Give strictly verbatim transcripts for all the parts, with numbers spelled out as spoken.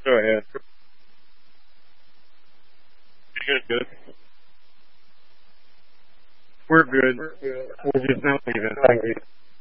Go ahead. Good, good. We're good. We're just not leaving. Thank you.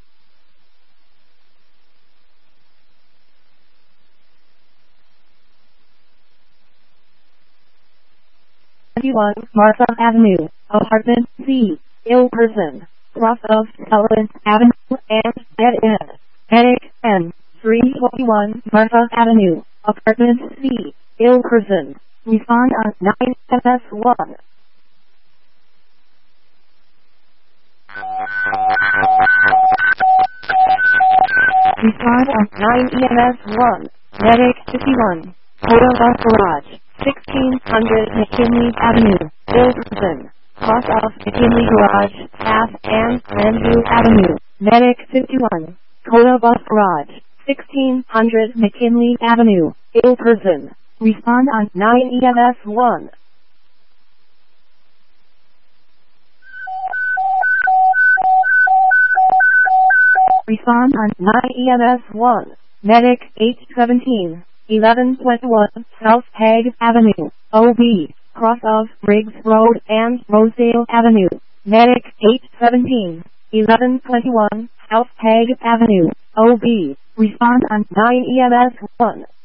twenty-one Martha Avenue, Apartment C, ill person, cross of Sullivan Avenue and dead end. Headache N, three twenty-one Martha Avenue, Apartment C, ill person. Respond on nine M S one. Respond on nine E M S one. Medic fifty-one. Total Bus Garage. sixteen hundred McKinley Avenue, Wilson. Cross off McKinley Garage, Half and Andrew Avenue. Medic fifty-one. Coda Bus Garage. sixteen hundred McKinley Avenue, ill person. Respond on nine E M S one. Respond on nine E M S one. Medic eight seventeen. eleven twenty-one South Peg Avenue, O B, cross of Briggs Road and Rosedale Avenue. Medic eight seventeen. eleven twenty-one South Peg Avenue, O B. Respond on nine E M S one.